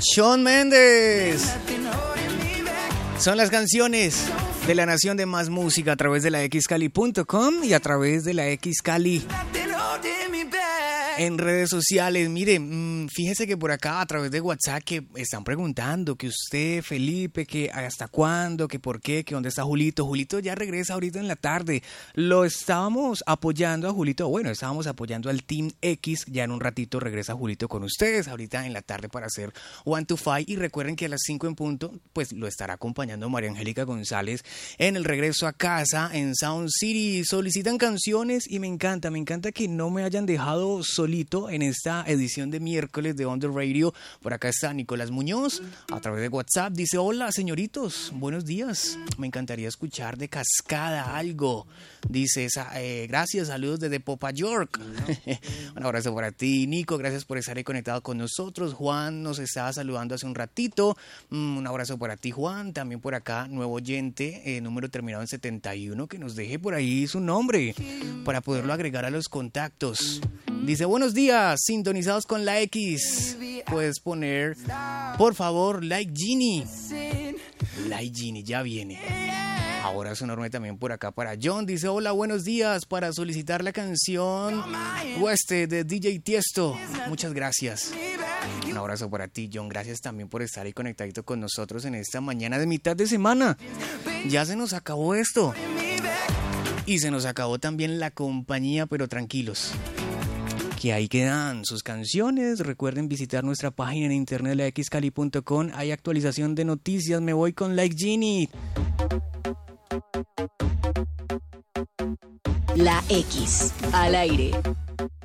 Shawn Mendes. Son las canciones de la nación de más música a través de la xcali.com y a través de la xcali en redes sociales. Mire, fíjese que por acá a través de WhatsApp que están preguntando que usted, Felipe, que hasta cuándo, que por qué, que dónde está Julito. Julito ya regresa ahorita en la tarde. Lo estábamos apoyando a Julito, bueno, estábamos apoyando al Team X. Ya en un ratito regresa Julito con ustedes ahorita en la tarde para hacer 1 to 5. Y recuerden que a las 5 en punto, pues lo estará acompañando María Angélica González en el regreso a casa en Sound City. Solicitan canciones y me encanta que no me hayan dejado solito en esta edición de miércoles de On The Radio. Por acá está Nicolás Muñoz a través de WhatsApp. Dice: hola señoritos, buenos días. Me encantaría escuchar de Cascada algo. Dice, gracias, saludos desde Popa York. Un abrazo para ti, Nico. Gracias por estar ahí conectado con nosotros. Juan nos estaba saludando hace un ratito. Un abrazo para ti, Juan. También por acá, nuevo oyente, número terminado en 71, que nos deje por ahí su nombre para poderlo agregar a los contactos. Dice: buenos días, sintonizados con la X. Puedes poner, por favor, Like Genie. Like Genie, ya viene. Abrazo enorme también por acá para John. Dice: hola, buenos días, para solicitar la canción Oeste de DJ Tiesto. Muchas gracias. Un abrazo para ti, John. Gracias también por estar ahí conectadito con nosotros en esta mañana de mitad de semana. Ya se nos acabó esto. Y se nos acabó también la compañía, pero tranquilos, que ahí quedan sus canciones. Recuerden visitar nuestra página en internet, laxcali.com. Hay actualización de noticias. Me voy con Like Genie. La X al aire.